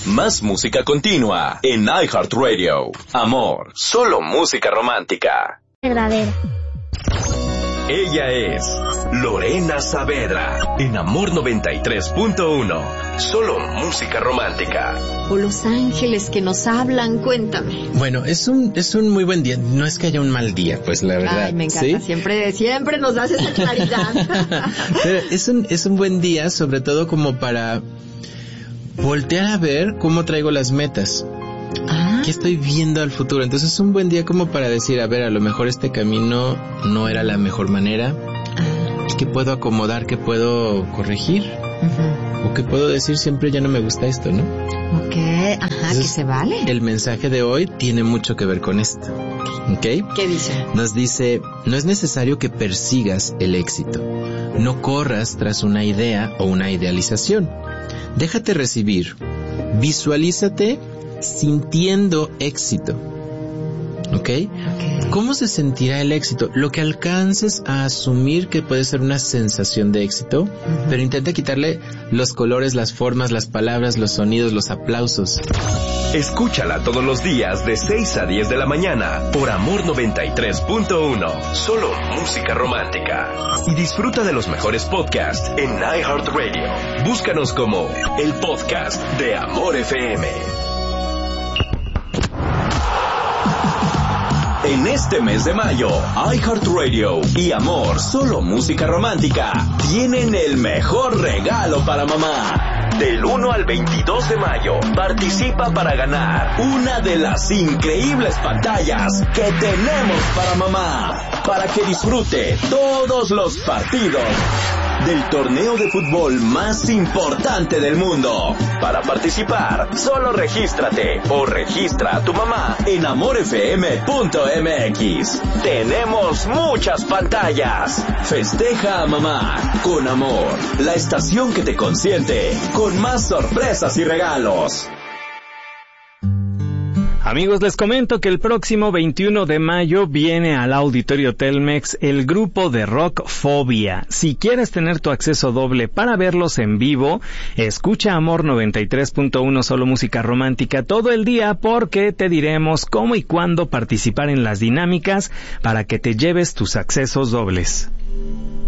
Más música continua en iHeartRadio. Amor, solo música romántica. Verdadera. Ella es Lorena Saavedra en Amor 93.1. Solo música romántica. O los ángeles que nos hablan, cuéntame. Bueno, es un muy buen día. No es que haya un mal día, pues la verdad. Ay, me encanta. ¿Sí? Siempre nos das esa claridad. Pero es un buen día, sobre todo como para voltear a ver cómo traigo las metas. ¿Qué estoy viendo al futuro? Entonces es un buen día como para decir, a ver, a lo mejor este camino no era la mejor manera. ¿Qué puedo acomodar? ¿Qué puedo corregir? O qué puedo decir, siempre ya no me gusta esto, ¿no? Ok, entonces, que se vale. El mensaje de hoy tiene mucho que ver con esto. ¿Ok? ¿Qué dice? Nos dice, no es necesario que persigas el éxito. No corras tras una idea o una idealización. Déjate recibir. Visualízate sintiendo éxito. ¿Ok? ¿Cómo se sentirá el éxito? Lo que alcances a asumir que puede ser una sensación de éxito, pero intenta quitarle los colores, las formas, las palabras, los sonidos, los aplausos. Escúchala todos los días de 6 a 10 de la mañana por Amor 93.1. Solo música romántica. Y disfruta de los mejores podcasts en iHeartRadio. Búscanos como el podcast de Amor FM. En este mes de mayo, iHeartRadio y Amor, solo música romántica, tienen el mejor regalo para mamá. Del 1 al 22 de mayo, participa para ganar una de las increíbles pantallas que tenemos para mamá, para que disfrute todos los partidos del torneo de fútbol más importante del mundo. Para participar, solo regístrate o registra a tu mamá en amorfm.mx. Tenemos muchas pantallas. Festeja a mamá con Amor, la estación que te consiente, con más sorpresas y regalos. Amigos, les comento que el próximo 21 de mayo viene al Auditorio Telmex el grupo de rock Fobia. Si quieres tener tu acceso doble para verlos en vivo, escucha Amor 93.1 solo música romántica todo el día, porque te diremos cómo y cuándo participar en las dinámicas para que te lleves tus accesos dobles.